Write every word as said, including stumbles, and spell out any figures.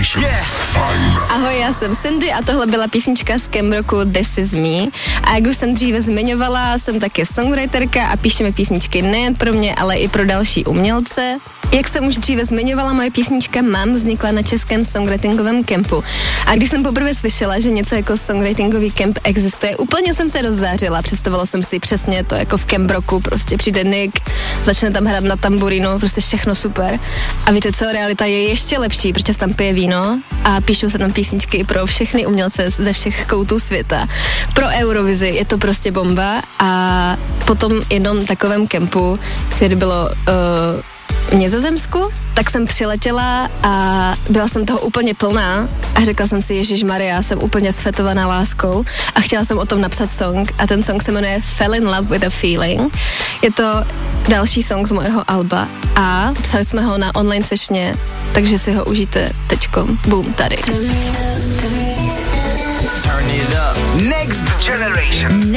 Generation. Yeah. Fajn. Ahoj, já jsem Cindy a tohle byla písnička z Camp Rocku This Is Me. A jak už jsem dříve zmiňovala, jsem také songwriterka a píšeme písničky nejen pro mě, ale i pro další umělce. Jak jsem už dříve zmiňovala, moje písnička Mám vznikla na českém songwritingovém kempu. A když jsem poprvé slyšela, že něco jako songwritingový kemp existuje, úplně jsem se rozzářila. Představila jsem si přesně to jako v Camp Rocku, prostě přijde Nick, začne tam hrát na tamburinu, prostě všechno super. A víte co, realita je ještě lepší, protože se tam pije víno a píšou se tam písničky i pro všechny umělce ze všech koutů světa. Pro Eurovizi je to prostě bomba a potom jednom takovém kempu, který bylo uh, v Nizozemsku, tak jsem přiletěla a byla jsem toho úplně plná a řekla jsem si, ježišmarja, jsem úplně svetovaná láskou a chtěla jsem o tom napsat song a ten song se jmenuje Fell in Love with a Feeling. Je to další song z mojeho alba a psali jsme ho na online sešně, takže si ho užijte teďkom. Boom, tady. Turn it up. Next Generation.